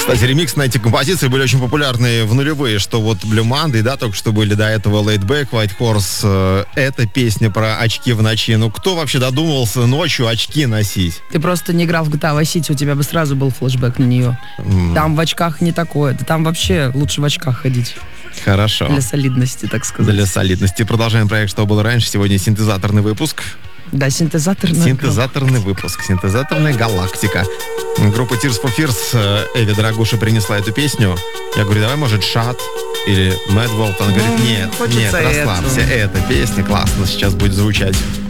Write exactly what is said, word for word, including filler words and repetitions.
Кстати, ремиксы на эти композиции были очень популярны в нулевые, что вот Blue Monday, да, только что были до этого Laid Back, White Horse, э, эта песня про очки в ночи. Ну, кто вообще додумался ночью очки носить? Ты просто не играл в джи ти эй Vice City, у тебя бы сразу был флешбэк на нее. Mm. Там в очках не такое, да там вообще лучше в очках ходить. Хорошо. Для солидности, так сказать. Для солидности. Продолжаем проект «Что было раньше». Сегодня синтезаторный выпуск. Да, синтезаторный. Синтезаторный выпуск. Синтезаторная галактика. Группа Tears for Fears, Эви Дорогуша принесла эту песню. Я говорю, давай, может, Шат или Mad World. Она говорит, нет, нет, расслабься. Эта песня классно сейчас будет звучать.